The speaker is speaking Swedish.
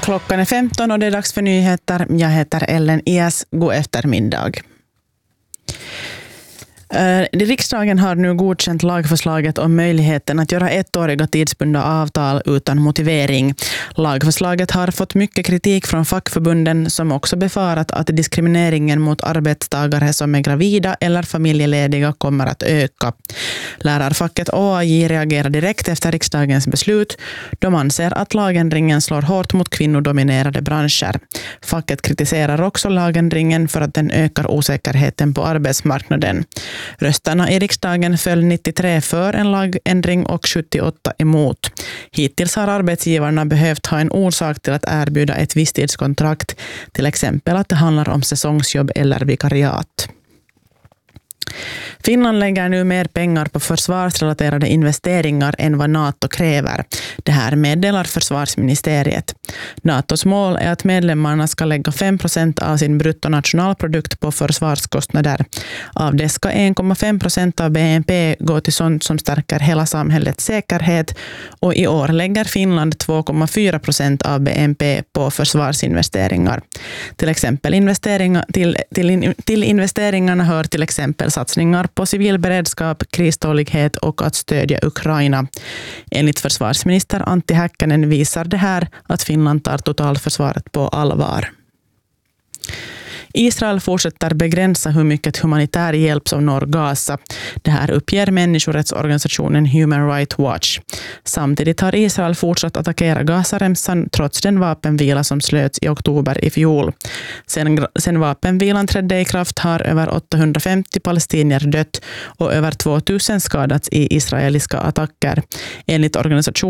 Klockan är 15 och det är dags för nyheter. Jag heter Ellen Ias. God eftermiddag. Riksdagen har nu godkänt lagförslaget om möjligheten att göra ettåriga tidsbundna avtal utan motivering. Lagförslaget har fått mycket kritik från fackförbunden som också befarat att diskrimineringen mot arbetstagare som är gravida eller familjelediga kommer att öka. Lärarfacket OAJ reagerar direkt efter riksdagens beslut. De anser att lagändringen slår hårt mot kvinnodominerade branscher. Facket kritiserar också lagändringen för att den ökar osäkerheten på arbetsmarknaden. Rösterna i riksdagen föll 93 för en lagändring och 78 emot. Hittills har arbetsgivarna behövt ha en orsak till att erbjuda ett visstidskontrakt, till exempel att det handlar om säsongsjobb eller vikariat. Finland lägger nu mer pengar på försvarsrelaterade investeringar än vad NATO kräver. Det här meddelar försvarsministeriet. NATOs mål är att medlemmarna ska lägga 5% av sin bruttonationalprodukt på försvarskostnader. Av det ska 1,5% av BNP gå till sånt som stärker hela samhällets säkerhet, och i år lägger Finland 2,4% av BNP på försvarsinvesteringar. Till exempel till investeringarna hör till exempel satsningar på civil beredskap, kristålighet och att stödja Ukraina. Enligt försvarsminister Antti Häkkänen visar det här att Finland tar totalförsvaret på allvar. Israel fortsätter begränsa hur mycket humanitär hjälp som når Gaza. Det här uppger människorättsorganisationen Human Rights Watch. Samtidigt har Israel fortsatt attackera Gazaremsan trots den vapenvila som slöts i oktober i fjol. Sen vapenvilan trädde i kraft har över 850 palestinier dött och över 2000 skadats i israeliska attacker. Enligt organisationen